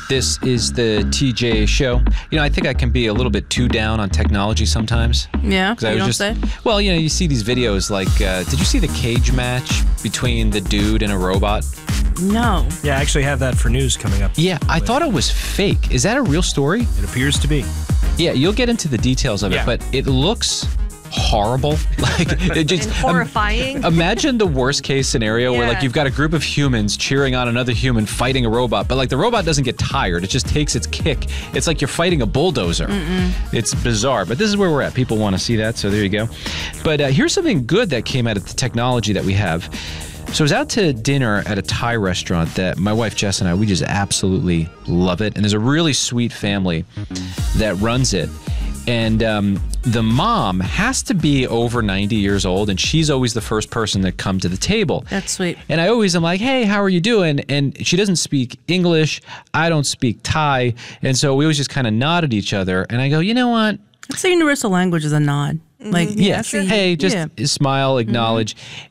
This is the TJ Show. You know, I think I can be a little bit too down on technology sometimes. Yeah, I you was don't just, say? Well, you know, you see these videos like, did you see the cage match between the dude and a robot? No. Yeah, I actually have that for news coming up. Yeah, I thought it was fake. Is that a real story? It appears to be. Yeah, you'll get into the details of it, but it looks horrible. Like it just And horrifying. Imagine the worst case scenario where like Yeah. you've got a group of humans cheering on another human fighting a robot, but like the robot doesn't get tired. It just takes its kick. It's like you're fighting a bulldozer. It's bizarre, but this is where we're at. People want to see that, so there you go. But here's something good that came out of the technology that we have. So I was out to dinner at a Thai restaurant that my wife Jess and I, we just absolutely love it. And there's a really sweet family that runs it. And the mom has to be over 90 years old, and she's always the first person that come to the table. That's sweet. And I always am like, hey, how are you doing? And she doesn't speak English. I don't speak Thai. And so we always just kind of nod at each other. And I go, you know what? It's the universal language is a nod. Like, Yeah. Hey, just smile, acknowledge.